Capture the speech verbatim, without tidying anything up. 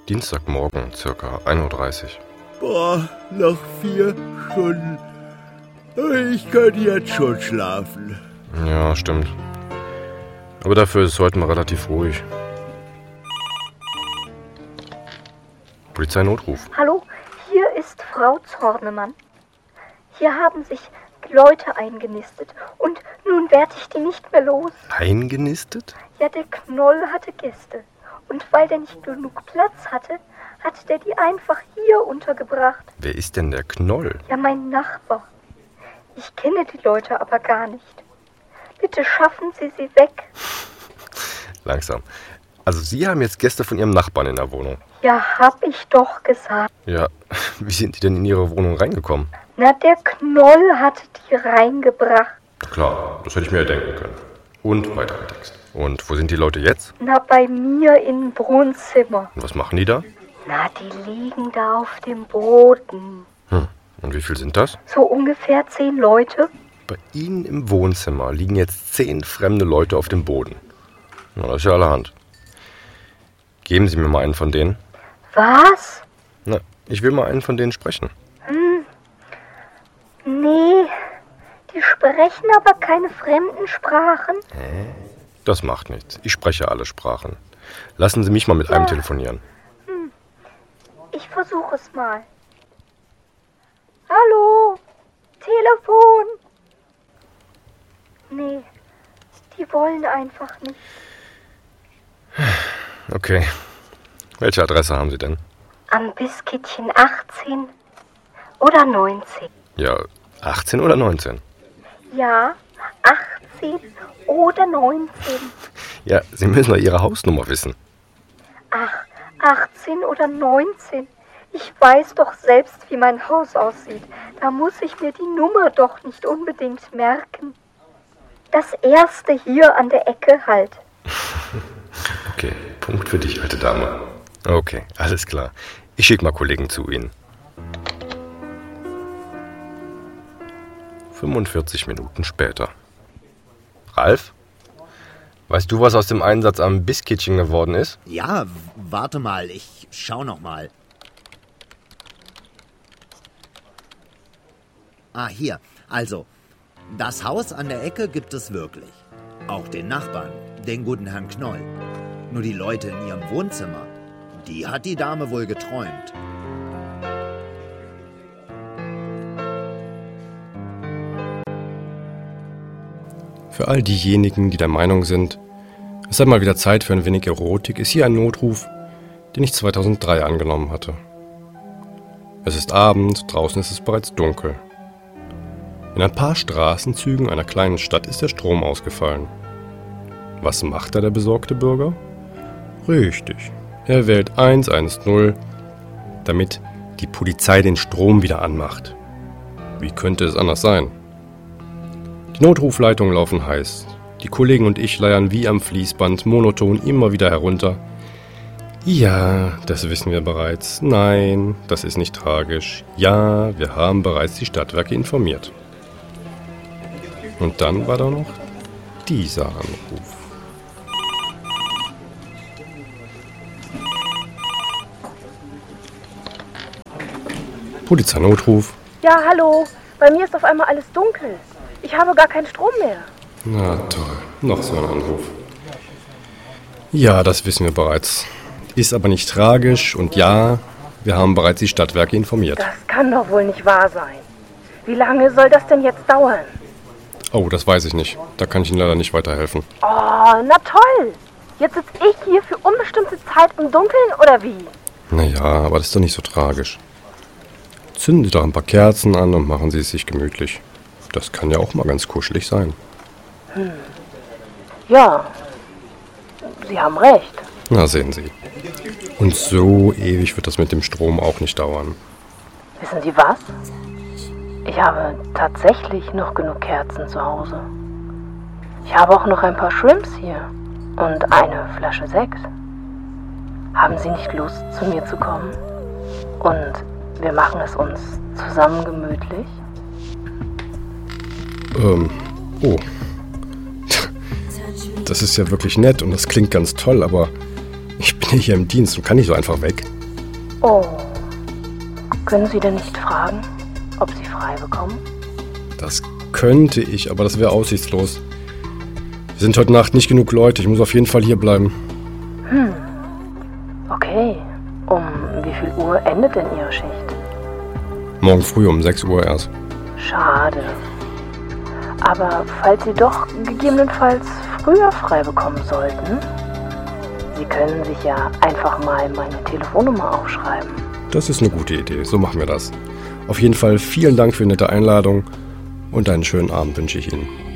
Dienstagmorgen, circa ein Uhr dreißig. Boah, noch vier Stunden. Ich könnte jetzt schon schlafen. Ja, stimmt. Aber dafür ist es heute mal relativ ruhig. Polizeinotruf. Hallo, hier ist Frau Zornemann. Hier haben sich Leute eingenistet und nun werde ich die nicht mehr los. Eingenistet? Ja, der Knoll hatte Gäste. Und weil der nicht genug Platz hatte, hat der die einfach hier untergebracht. Wer ist denn der Knoll? Ja, mein Nachbar. Ich kenne die Leute aber gar nicht. Bitte schaffen Sie sie weg. Langsam. Also Sie haben jetzt Gäste von Ihrem Nachbarn in der Wohnung? Ja, hab ich doch gesagt. Ja, wie sind die denn in Ihre Wohnung reingekommen? Na, der Knoll hat die reingebracht. Klar, das hätte ich mir ja denken können. Und weiterer Text. Und wo sind die Leute jetzt? Na, bei mir im Wohnzimmer. Und was machen die da? Na, die liegen da auf dem Boden. Hm. Und wie viel sind das? So ungefähr zehn Leute. Bei Ihnen im Wohnzimmer liegen jetzt zehn fremde Leute auf dem Boden. Na, das ist ja allerhand. Geben Sie mir mal einen von denen. Was? Na, ich will mal einen von denen sprechen. Hm. Nee, die sprechen aber keine fremden Sprachen. Hä? Das macht nichts. Ich spreche alle Sprachen. Lassen Sie mich mal mit ja. einem telefonieren. Hm. Ich versuche es mal. Hallo? Telefon? Nee, die wollen einfach nicht. Okay. Welche Adresse haben Sie denn? Am Biskittchen achtzehn oder neunzehn. Ja, achtzehn oder neunzehn? Ja, achtzehn oder neunzehn. Ja, Sie müssen doch Ihre Hausnummer wissen. Ach, achtzehn oder neunzehn. Ich weiß doch selbst, wie mein Haus aussieht. Da muss ich mir die Nummer doch nicht unbedingt merken. Das erste hier an der Ecke halt. Okay, Punkt für dich, alte Dame. Okay, alles klar. Ich schicke mal Kollegen zu Ihnen. fünfundvierzig Minuten später. Ralf? Weißt du, was aus dem Einsatz am Biskittchen geworden ist? Ja, warte mal, ich schau noch mal. Ah, hier. Also, das Haus an der Ecke gibt es wirklich. Auch den Nachbarn, den guten Herrn Knoll. Nur die Leute in ihrem Wohnzimmer, die hat die Dame wohl geträumt. Für all diejenigen, die der Meinung sind, es sei mal wieder Zeit für ein wenig Erotik, ist hier ein Notruf, den ich zweitausenddrei angenommen hatte. Es ist Abend, draußen ist es bereits dunkel. In ein paar Straßenzügen einer kleinen Stadt ist der Strom ausgefallen. Was macht da der besorgte Bürger? Richtig, er wählt eins eins null, damit die Polizei den Strom wieder anmacht. Wie könnte es anders sein? Die Notrufleitungen laufen heiß. Die Kollegen und ich leiern wie am Fließband monoton immer wieder herunter. Ja, das wissen wir bereits. Nein, das ist nicht tragisch. Ja, wir haben bereits die Stadtwerke informiert. Und dann war da noch dieser Anruf. Polizeinotruf. Ja, hallo. Bei mir ist auf einmal alles dunkel. Ich habe gar keinen Strom mehr. Na toll, noch so ein Anruf. Ja, das wissen wir bereits. Ist aber nicht tragisch und ja, wir haben bereits die Stadtwerke informiert. Das kann doch wohl nicht wahr sein. Wie lange soll das denn jetzt dauern? Oh, das weiß ich nicht. Da kann ich Ihnen leider nicht weiterhelfen. Oh, na toll. Jetzt sitze ich hier für unbestimmte Zeit im Dunkeln oder wie? Naja, aber das ist doch nicht so tragisch. Zünden Sie doch ein paar Kerzen an und machen Sie es sich gemütlich. Das kann ja auch mal ganz kuschelig sein. Hm. Ja, Sie haben recht. Na, sehen Sie. Und so ewig wird das mit dem Strom auch nicht dauern. Wissen Sie was? Ich habe tatsächlich noch genug Kerzen zu Hause. Ich habe auch noch ein paar Shrimps hier und eine Flasche Sekt. Haben Sie nicht Lust, zu mir zu kommen? Und wir machen es uns zusammen gemütlich? Ähm, oh. Das ist ja wirklich nett und das klingt ganz toll, aber ich bin hier im Dienst und kann nicht so einfach weg. Oh. Können Sie denn nicht fragen, ob Sie frei bekommen? Das könnte ich, aber das wäre aussichtslos. Wir sind heute Nacht nicht genug Leute. Ich muss auf jeden Fall hier bleiben. Hm. Okay. Um wie viel Uhr endet denn Ihre Schicht? Morgen früh um sechs Uhr erst. Schade. Aber falls Sie doch gegebenenfalls früher frei bekommen sollten, Sie können sich ja einfach mal meine Telefonnummer aufschreiben. Das ist eine gute Idee. So machen wir das. Auf jeden Fall vielen Dank für die nette Einladung und einen schönen Abend wünsche ich Ihnen.